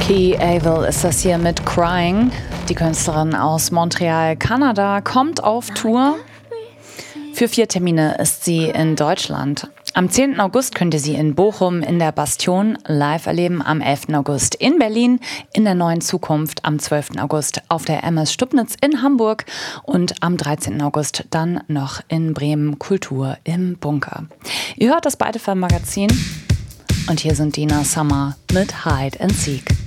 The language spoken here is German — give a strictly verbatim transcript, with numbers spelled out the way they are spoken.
Key Avil ist das hier mit Crying. Die Künstlerin aus Montreal, Kanada, kommt auf Tour. Für vier Termine ist sie in Deutschland. Am zehnten August könnt ihr sie in Bochum in der Bastion live erleben, am elften August in Berlin in der Neuen Zukunft, am zwölften August auf der M S Stubnitz in Hamburg und am dreizehnten August dann noch in Bremen Kultur im Bunker. Ihr hört das Beide-Film-Magazin und hier sind Dina Summer mit Hide and Seek.